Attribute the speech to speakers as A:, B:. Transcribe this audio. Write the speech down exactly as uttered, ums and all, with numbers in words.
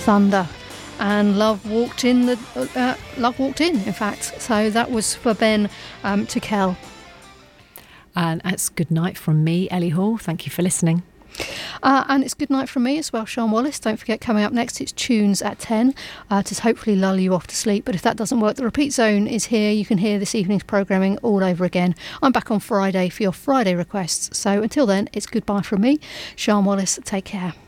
A: Thunder. And Love Walked In, the uh, Love Walked In, in fact. So that was for Ben um, to Kel.
B: And that's good night from me, Ellie Hall. Thank you for listening.
A: Uh, and it's good night from me as well, Sean Wallace. Don't forget, coming up next, it's Tunes at ten uh, to hopefully lull you off to sleep. But if that doesn't work, the Repeat Zone is here. You can hear this evening's programming all over again. I'm back on Friday for your Friday requests. So until then, it's goodbye from me, Sean Wallace. Take care.